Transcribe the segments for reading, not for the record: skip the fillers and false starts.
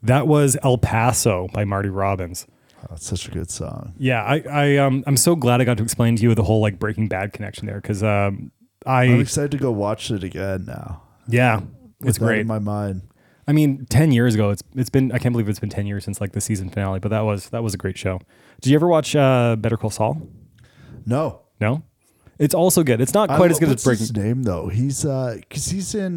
That was El Paso by Marty Robbins. Oh, that's such a good song. Yeah, I'm so glad I got to explain to you the whole like Breaking Bad connection there because I'm excited to go watch it again now. Yeah, With it's that great. in my mind. I mean, 10 years ago, it's been, I can't believe it's been 10 years since like the season finale, but that was a great show. Did you ever watch Better Call Saul? No. No? It's also good. It's not quite as good as Breaking. What's his name though? He's because he's in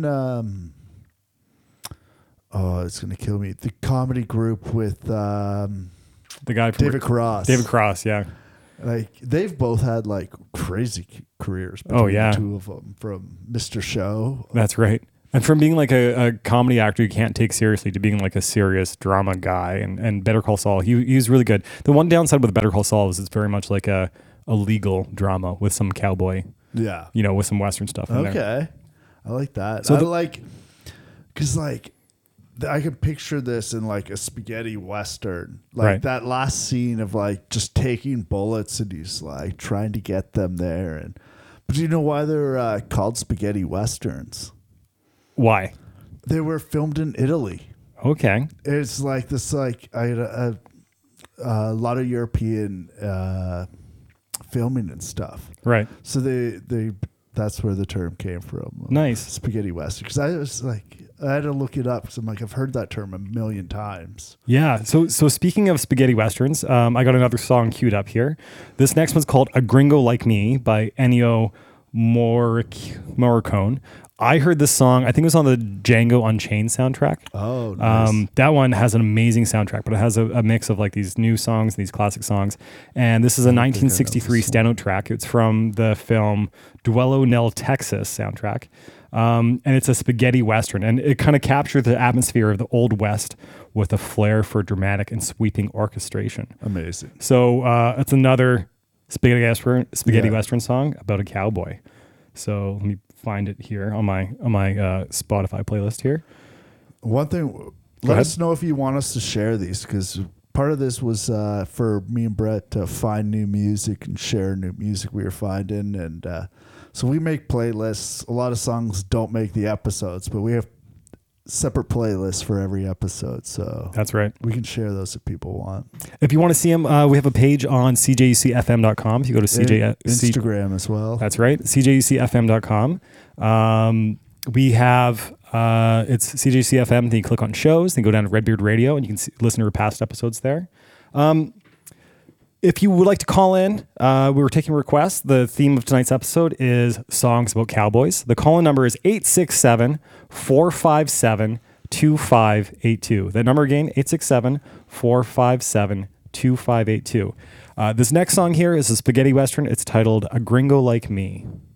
it's gonna kill me. The comedy group with The guy from David Cross. David Cross, yeah. Like they've both had like crazy careers. Oh, yeah. The two of them, from Mr. Show. That's right. And from being like a comedy actor you can't take seriously to being like a serious drama guy, and Better Call Saul, he's really good. The one downside with Better Call Saul is it's very much like a legal drama with some cowboy, Yeah. with some Western stuff in there. Okay. I like that. So because like I can picture this in like a spaghetti Western, like Right. that last scene of like just taking bullets and he's like trying to get them there. But do you know why they're called spaghetti Westerns? Why? They were filmed in Italy. Okay. It's like this, like I had a lot of European filming and stuff. Right. So that's where the term came from. Nice. Spaghetti Western. Because I was like, I had to look it up because I'm like, I've heard that term a million times. Yeah. So speaking of spaghetti westerns, I got another song queued up here. This next one's called "A Gringo Like Me" by Ennio Morricone. I heard this song, I think it was on the Django Unchained soundtrack. Oh, nice. That one has an amazing soundtrack, but it has a mix of like these new songs and these classic songs. And this is a 1963 standout track. It's from the film Duelo nel Texas soundtrack. And it's a spaghetti western, and it kind of captured the atmosphere of the Old West with a flair for dramatic and sweeping orchestration. Amazing. So it's another spaghetti western song about a cowboy. So let me find it here on my Spotify playlist here. One thing, let us know if you want us to share these, because part of this was for me and Brett to find new music and share new music we were finding. And so we make playlists. A lot of songs don't make the episodes, but we have separate playlists for every episode. So That's right. we can share those if people want. If you want to see them, we have a page on cjucfm.com. If you go to Instagram as well. That's right, cjucfm.com. We have it's CJCFM. Then you click on shows, then go down to Redbeard Radio, and you can listen to our past episodes there. If you would like to call in, we were taking requests. The theme of tonight's episode is songs about cowboys. The call-in number is 867-457-2582. That number again, 867-457-2582. This next song here is a spaghetti western. It's titled "A Gringo Like Me."